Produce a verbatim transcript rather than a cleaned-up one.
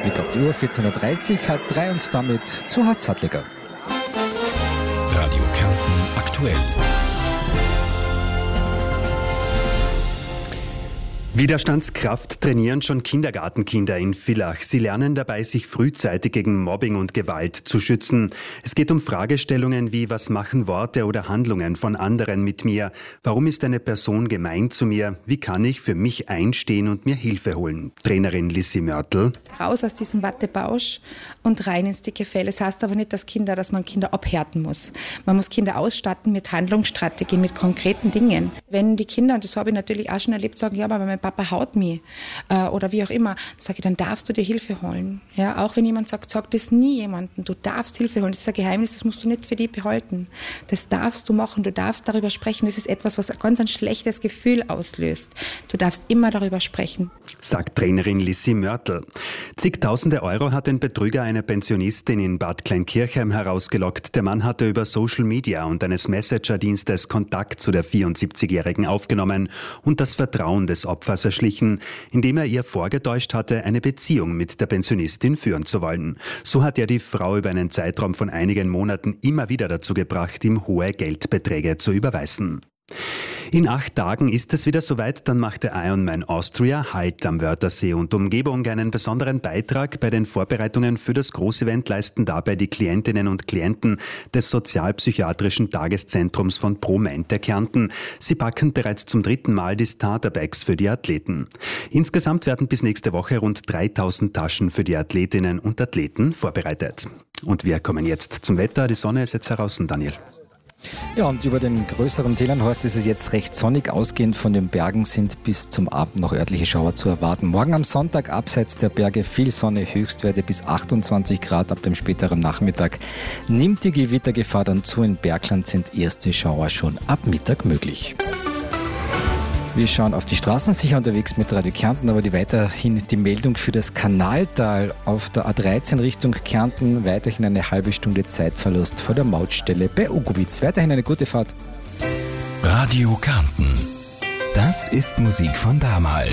Blick auf die Uhr, vierzehn Uhr dreißig, halb drei und damit zu Horst Sattliger. Radio Kärnten aktuell. Widerstandskraft trainieren schon Kindergartenkinder in Villach. Sie lernen dabei, sich frühzeitig gegen Mobbing und Gewalt zu schützen. Es geht um Fragestellungen wie: Was machen Worte oder Handlungen von anderen mit mir? Warum ist eine Person gemein zu mir? Wie kann ich für mich einstehen und mir Hilfe holen? Trainerin Lissi Mörtel. Raus aus diesem Wattebausch und rein ins dicke Fell. Das heißt aber nicht, dass Kinder, dass man Kinder abhärten muss. Man muss Kinder ausstatten mit Handlungsstrategien, mit konkreten Dingen. Wenn die Kinder, und das habe ich natürlich auch schon erlebt, sagen, ja, aber mein Papa haut mich äh, oder wie auch immer, dann sage ich, dann darfst du dir Hilfe holen. Ja, auch wenn jemand sagt, sag das nie jemandem, du darfst Hilfe holen. Das ist ein Geheimnis, das musst du nicht für dich behalten. Das darfst du machen, du darfst darüber sprechen. Das ist etwas, was ein ganz ein schlechtes Gefühl auslöst. Du darfst immer darüber sprechen. Sagt Trainerin Lissi Mörtel. Zigtausende Euro hat ein Betrüger eine Pensionistin in Bad Kleinkirchheim herausgelockt. Der Mann hatte über Social Media und eines Messenger-Dienstes Kontakt zu der vierundsiebzigjährigen aufgenommen und das Vertrauen des Opfers erschlichen, indem er ihr vorgetäuscht hatte, eine Beziehung mit der Pensionistin führen zu wollen. So hat er die Frau über einen Zeitraum von einigen Monaten immer wieder dazu gebracht, ihm hohe Geldbeträge zu überweisen. In acht Tagen ist es wieder soweit, dann macht der Ironman Austria Halt am Wörthersee und Umgebung. Einen besonderen Beitrag bei den Vorbereitungen für das Großevent leisten dabei die Klientinnen und Klienten des Sozialpsychiatrischen Tageszentrums von ProMente Kärnten. Sie packen bereits zum dritten Mal die Starterbags für die Athleten. Insgesamt werden bis nächste Woche rund dreitausend Taschen für die Athletinnen und Athleten vorbereitet. Und wir kommen jetzt zum Wetter. Die Sonne ist jetzt heraus, Daniel. Ja, und über den größeren Tälern, Horst, ist es jetzt recht sonnig. Ausgehend von den Bergen sind bis zum Abend noch örtliche Schauer zu erwarten. Morgen am Sonntag abseits der Berge viel Sonne, Höchstwerte bis achtundzwanzig Grad. Ab dem späteren Nachmittag nimmt die Gewittergefahr dann zu. In Bergland sind erste Schauer schon ab Mittag möglich. Wir schauen auf die Straßen, sicher unterwegs mit Radio Kärnten, aber die weiterhin die Meldung für das Kanaltal auf der A dreizehn Richtung Kärnten. Weiterhin eine halbe Stunde Zeitverlust vor der Mautstelle bei Ugowitz. Weiterhin eine gute Fahrt. Radio Kärnten. Das ist Musik von damals.